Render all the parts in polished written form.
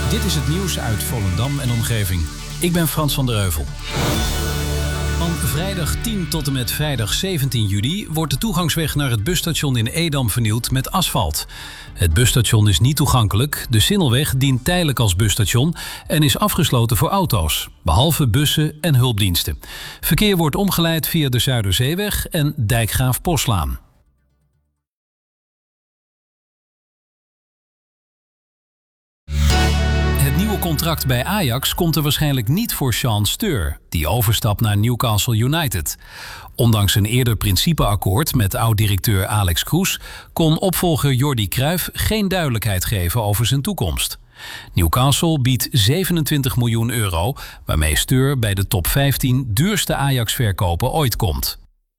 Dit is het nieuws uit Volendam en omgeving. Ik ben Frans van der Heuvel. Van vrijdag 10 tot en met vrijdag 17 juli wordt de toegangsweg naar het busstation in Edam vernieuwd met asfalt. Het busstation is niet toegankelijk. De Sindelweg dient tijdelijk als busstation en is afgesloten voor auto's, behalve bussen en hulpdiensten. Verkeer wordt omgeleid via de Zuiderzeeweg en Dijkgraaf Poslaan. Het nieuwe contract bij Ajax komt er waarschijnlijk niet voor Sean Steur, die overstapt naar Newcastle United. Ondanks een eerder principeakkoord met oud-directeur Alex Kroes kon opvolger Jordi Cruijff geen duidelijkheid geven over zijn toekomst. Newcastle biedt 27 miljoen euro, waarmee Steur bij de top 15 duurste Ajax-verkopen ooit komt.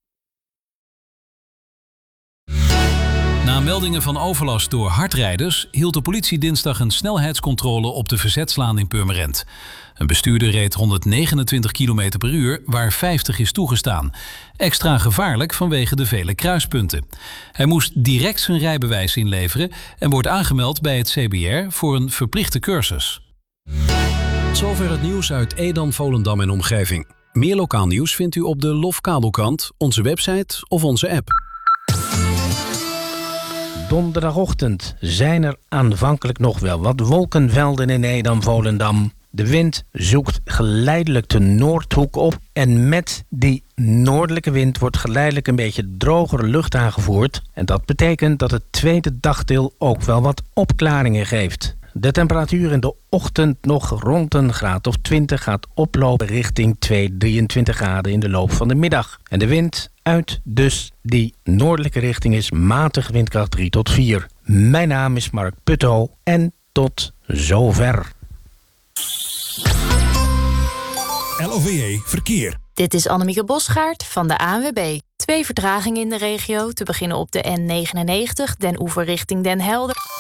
Na meldingen van overlast door hardrijders hield de politie dinsdag een snelheidscontrole op de Verzetslaan in Purmerend. Een bestuurder reed 129 km per uur, waar 50 is toegestaan. Extra gevaarlijk vanwege de vele kruispunten. Hij moest direct zijn rijbewijs inleveren en wordt aangemeld bij het CBR voor een verplichte cursus. Zover het nieuws uit Edam, Volendam en omgeving. Meer lokaal nieuws vindt u op de Lofkabelkrant, onze website of onze app. Donderdagochtend zijn er aanvankelijk nog wel wat wolkenvelden in Edam-Volendam. De wind zoekt geleidelijk de noordhoek op en met die noordelijke wind wordt geleidelijk een beetje drogere lucht aangevoerd. En dat betekent dat het tweede dagdeel ook wel wat opklaringen geeft. De temperatuur in de ochtend nog rond een graad of 20 gaat oplopen richting 23 graden in de loop van de middag. En de wind uit dus die noordelijke richting is matig windkracht 3 tot 4. Mijn naam is Mark Putto en tot zover. LOVE Verkeer. Dit is Annemieke Bosgaard van de ANWB. 2 vertragingen in de regio, te beginnen op de N99, Den Oever richting Den Helder.